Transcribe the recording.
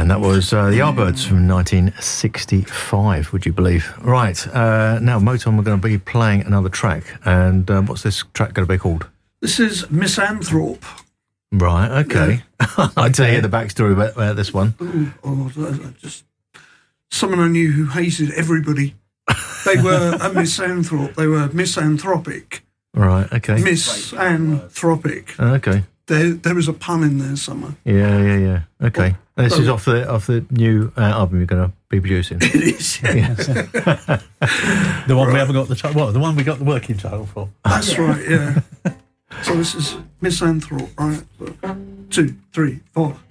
And that was the Yardbirds from 1965, would you believe? Right, now Motown, we're going to be playing another track. And what's this track going to be called? This is Misanthrope. Right, okay. Yeah. I'd to hear the backstory about this one. Just someone I knew who hated everybody. They were a misanthrope. They were misanthropic. Right, okay. Misanthropic. Okay. There is a pun in there somewhere. Yeah. Okay. And this is off the new album you're going to be producing. It is, yeah. The one we haven't got the title. Well, the one we got the working title for. That's right, yeah. So this is Misanthrope, right? So, 2, 3, 4.